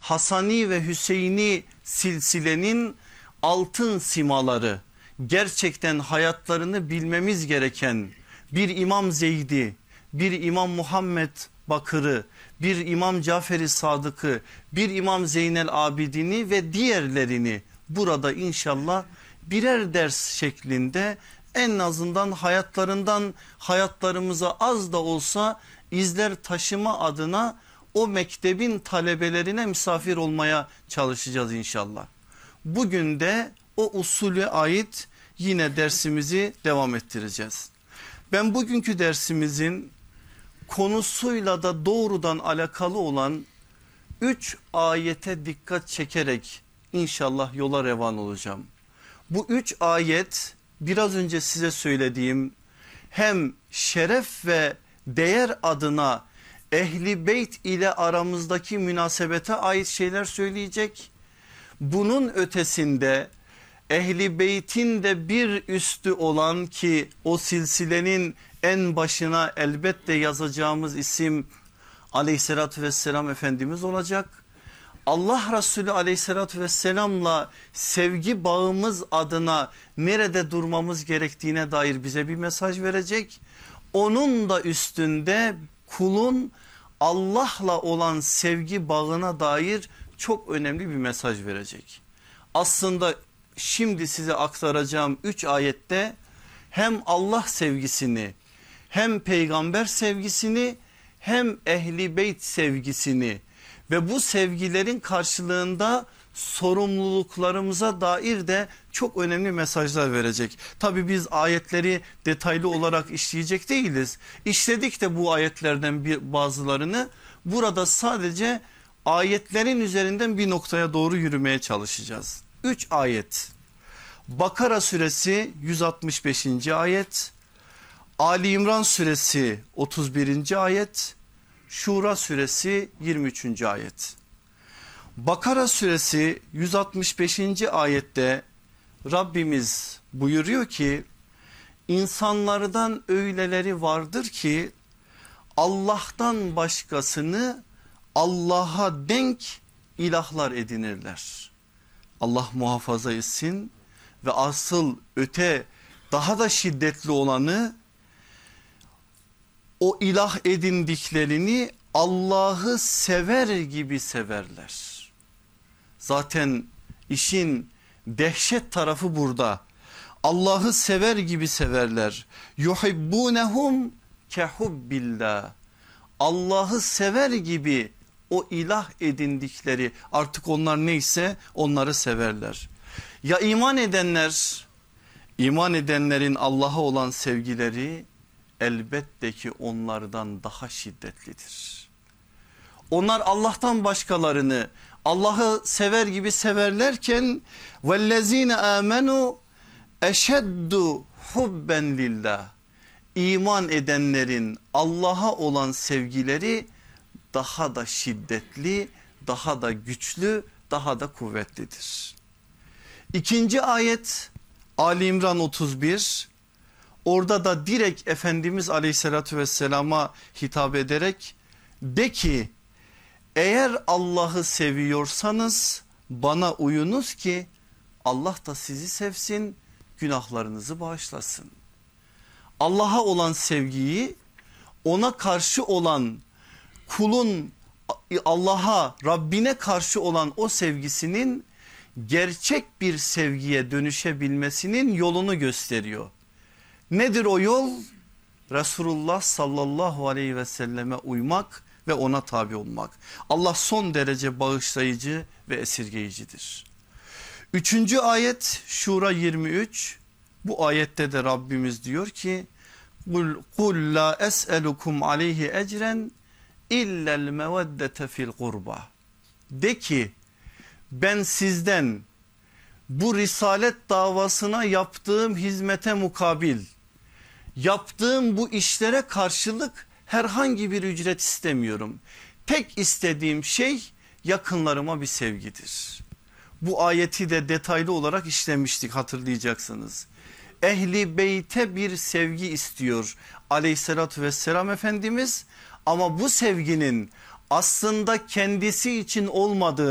Hasani ve Hüseyini silsilenin altın simaları, gerçekten hayatlarını bilmemiz gereken bir İmam Zeyd'i, bir İmam Muhammed Bakır'ı, bir İmam Cafer-i Sadık'ı, bir İmam Zeynel Abidin'i ve diğerlerini burada inşallah birer ders şeklinde en azından hayatlarından hayatlarımıza az da olsa izler taşıma adına o mektebin talebelerine misafir olmaya çalışacağız inşallah. Bugün de o usule ait yine dersimizi devam ettireceğiz. Ben bugünkü dersimizin konusuyla da doğrudan alakalı olan 3 ayete dikkat çekerek inşallah yola revan olacağım. Bu 3 ayet biraz önce size söylediğim hem şeref ve değer adına Ehli Beyt ile aramızdaki münasebete ait şeyler söyleyecek. Bunun ötesinde Ehli Beyt'in de bir üstü olan ki o silsilenin en başına elbette yazacağımız isim Aleyhissalatü vesselam Efendimiz olacak. Allah Resulü Aleyhissalatü vesselamla sevgi bağımız adına nerede durmamız gerektiğine dair bize bir mesaj verecek. Onun da üstünde kulun Allah'la olan sevgi bağına dair çok önemli bir mesaj verecek. Aslında şimdi size aktaracağım 3 ayette hem Allah sevgisini, hem peygamber sevgisini, hem ehli beyt sevgisini ve bu sevgilerin karşılığında sorumluluklarımıza dair de çok önemli mesajlar verecek. Tabii biz ayetleri detaylı olarak işleyecek değiliz. İşledik de bu ayetlerden bazılarını. Burada sadece ayetlerin üzerinden bir noktaya doğru yürümeye çalışacağız. 3 ayet. Bakara suresi 165. ayet, Ali İmran suresi 31. ayet, Şura suresi 23. ayet. Bakara suresi 165. ayette Rabbimiz buyuruyor ki insanlardan öyleleri vardır ki Allah'tan başkasını Allah'a denk ilahlar edinirler. Allah muhafaza etsin ve asıl öte daha da şiddetli olanı o ilah edindiklerini Allah'ı sever gibi severler. Zaten işin dehşet tarafı burada. Allah'ı sever gibi severler. Yuhibbunehum kehubbillah. Allah'ı sever gibi o ilah edindikleri artık onlar neyse onları severler. Ya iman edenler, iman edenlerin Allah'a olan sevgileri elbette ki onlardan daha şiddetlidir. Onlar Allah'tan başkalarını Allah'ı sever gibi severlerken vellezine amenu eşeddu hubben lillah. İman edenlerin Allah'a olan sevgileri daha da şiddetli, daha da güçlü, daha da kuvvetlidir. İkinci ayet Ali İmran 31. Orada da direkt Efendimiz Aleyhisselatü Vesselam'a hitap ederek de ki eğer Allah'ı seviyorsanız bana uyunuz ki Allah da sizi sevsin, günahlarınızı bağışlasın. Allah'a olan sevgiyi, ona karşı olan kulun Allah'a, Rabbine karşı olan o sevgisinin gerçek bir sevgiye dönüşebilmesinin yolunu gösteriyor. Nedir o yol? Resulullah sallallahu aleyhi ve selleme uymak ve ona tabi olmak. Allah son derece bağışlayıcı ve esirgeyicidir. Üçüncü ayet Şura 23. Bu ayette de Rabbimiz diyor ki kul la es'elukum aleyhi ecren illel meveddete fil kurba. De ki ben sizden bu risalet davasına yaptığım hizmete mukabil, yaptığım bu işlere karşılık herhangi bir ücret istemiyorum. Tek istediğim şey yakınlarıma bir sevgidir. Bu ayeti de detaylı olarak işlemiştik, hatırlayacaksınız. Ehli beyte bir sevgi istiyor Aleyhissalatü vesselam Efendimiz, ama bu sevginin aslında kendisi için olmadığı